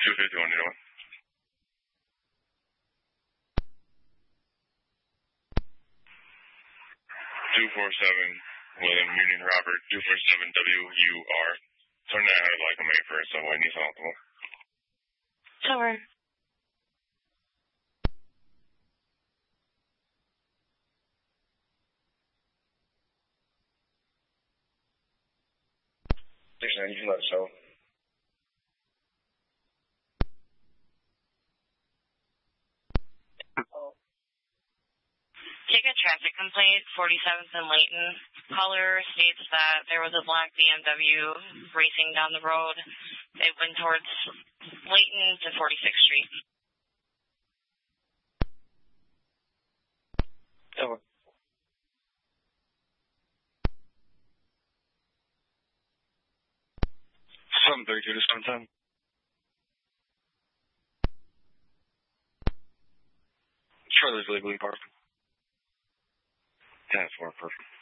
251, you know what? 247, William Union Robert, 247 WUR. Turn that out like a May 1st, so I need something. Over. You can let us know. Take a traffic complaint, 47th and Layton. Caller states that there was a black BMW racing down the road. It went towards Layton to 46th Street. Over. 732 to 710. Trailer's legally parked. 10-4, perfect.